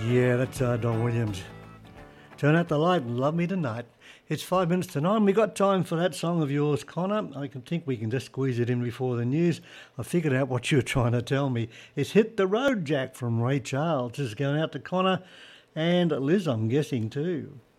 Yeah, that's Don Williams. Turn out the light and love me tonight. It's 5 minutes to 9. We got time for that song of yours, Connor. I can think we can just squeeze it in before the news. I figured out what you're trying to tell me. It's Hit the Road Jack from Ray Charles. This is going out to Connor and Liz, I'm guessing, too.